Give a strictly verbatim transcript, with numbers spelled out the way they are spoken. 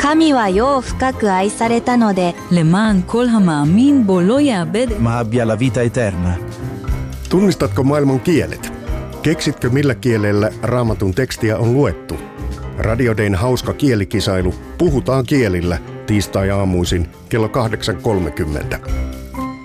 神は世を深く愛されたので למען כל המאמין bו לא יאבד. ma abbia la vita eterna. Tunnistatko maailman kielet? Keksitkö millä kielellä Raamatun tekstiä on luettu? Radio Dayn hauska kielikisailu Puhutaan kielillä tiistai-aamuisin kello kahdeksan kolmekymmentä.